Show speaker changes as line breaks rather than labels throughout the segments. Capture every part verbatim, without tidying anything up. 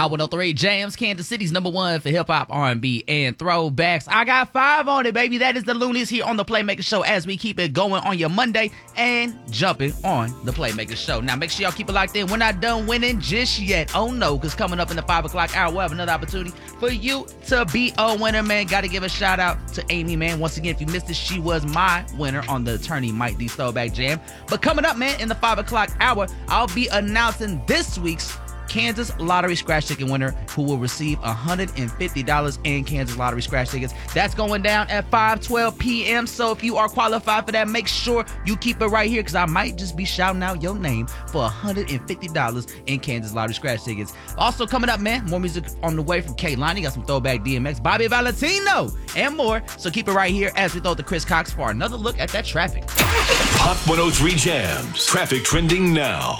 Hot one oh three Jams, Kansas City's number one for hip-hop, R and B, and throwbacks. I got five on it, baby. That is the Loonies here on the Playmaker Show as we keep it going on your Monday and jumping on the Playmaker Show. Now, make sure y'all keep it locked in. We're not done winning just yet. Oh, no, because coming up in the five o'clock hour, we'll have another opportunity for you to be a winner, man. Got to give a shout-out to Amy, man. Once again, if you missed it, she was my winner on the Attorney Mike D Throwback Jam. But coming up, man, in the five o'clock hour, I'll be announcing this week's Kansas Lottery Scratch Ticket winner who will receive one hundred fifty dollars in Kansas Lottery Scratch Tickets. That's going down at five twelve p.m. So if you are qualified for that, make sure you keep it right here because I might just be shouting out your name for one hundred fifty dollars in Kansas Lottery Scratch Tickets. Also coming up, man, more music on the way from K-Line. Got some throwback D M X, Bobby Valentino, and more. So keep it right here as we throw to Chris Cox for another look at that traffic.
Hot one oh three Jams. Traffic trending now.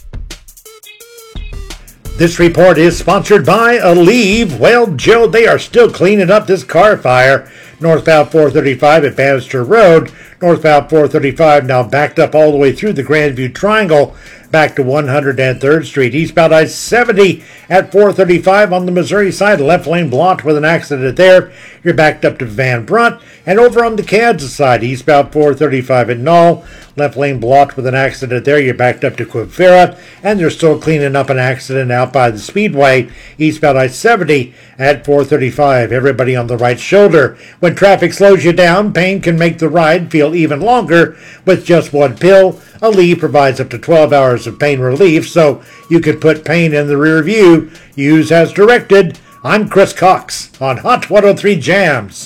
This report is sponsored by Aleve. Well, Joe, they are still cleaning up this car fire. Northbound four thirty-five at Bannister Road. Northbound four thirty-five now backed up all the way through the Grandview Triangle back to one hundred third Street. Eastbound I seventy at four thirty-five on the Missouri side. Left lane blocked with an accident there. You're backed up to Van Brunt. And over on the Kansas side, eastbound four thirty-five at Null. Left lane blocked with an accident there. You're backed up to Quivira. And they're still cleaning up an accident out by the Speedway. Eastbound I seventy at four thirty-five. Everybody on the right shoulder. When traffic slows you down, pain can make the ride feel even longer. With just one pill, Aleve provides up to twelve hours of pain relief, so you could put pain in the rear view. Use as directed. I'm Chris Cox on Hot one oh three Jams.